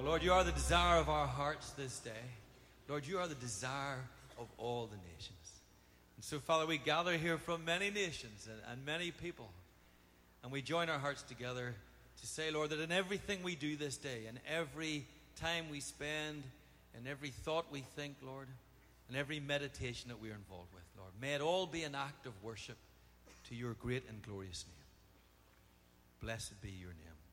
Lord, you are the desire of our hearts this day. Lord, you are the desire of all the nations. And so, Father, we gather here from many nations and many people. And we join our hearts together to say, Lord, that in everything we do this day, in every time we spend, in every thought we think, Lord, in every meditation that we are involved with, Lord, may it all be an act of worship to your great and glorious name. Blessed be your name.